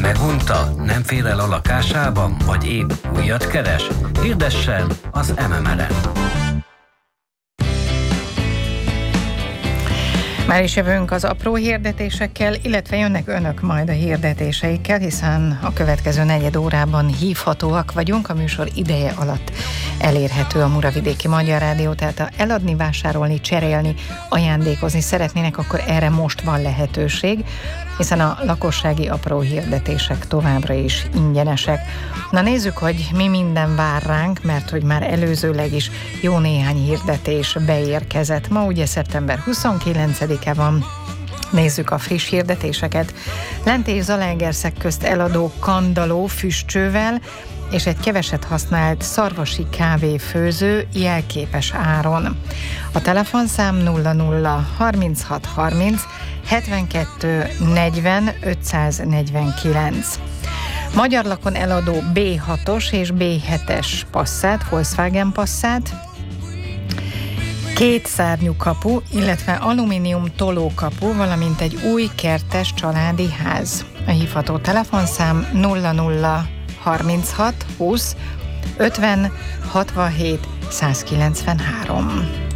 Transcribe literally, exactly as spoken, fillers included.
Megunta, nem fér el a lakásában, vagy épp újat keres? Hirdessen az em em el-en. Már is jövünk az apró hirdetésekkel, illetve jönnek önök majd a hirdetéseikkel, hiszen a következő negyed órában hívhatóak vagyunk, a műsor ideje alatt elérhető a Muravidéki Magyar Rádió, tehát ha eladni, vásárolni, cserélni, ajándékozni szeretnének, akkor erre most van lehetőség, hiszen a lakossági apró hirdetések továbbra is ingyenesek. Na nézzük, hogy mi minden vár ránk, mert hogy már előzőleg is jó néhány hirdetés beérkezett. Ma ugye szeptember huszonkilencedike van. Nézzük a friss hirdetéseket. Lent és Zalaegerszeg közt eladó kandaló füstcsővel és egy keveset használt szarvasi kávéfőző jelképes áron. A telefonszám nulla nulla harminchat harminc hetvenkettő negyven ötszáznegyvenkilenc. Magyarlakon eladó bé hatos és bé hetes Passat, Volkswagen Passat, két szárnyú kapu, illetve alumínium tolókapu, valamint egy új kertes családi ház. A hívható telefonszám nulla nulla harminchat húsz ötven hatvanhét százkilencvenhárom.